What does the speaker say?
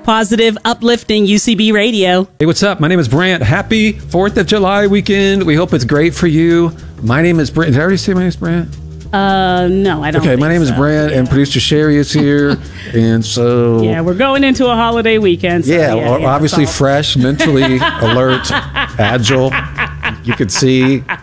positive, uplifting UCB radio. Hey, what's up? My name is Brant. Happy 4th of July weekend. We hope it's great for you. My name is Brant. Did I already say my name is Brant? No, I don't. Okay, my name is Brant, and producer Sherry is here. And so... Yeah, we're going into a holiday weekend. So obviously fresh, mentally alert, agile. You could see